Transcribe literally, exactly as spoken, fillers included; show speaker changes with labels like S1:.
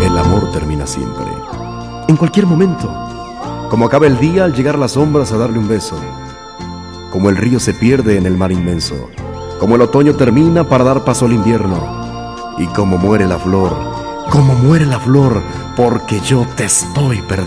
S1: El amor termina siempre, en cualquier momento, como acaba el día al llegar las sombras a darle un beso, como el río se pierde en el mar inmenso, como el otoño termina para dar paso al invierno, y como muere la flor, como muere la flor, porque yo te estoy perdiendo.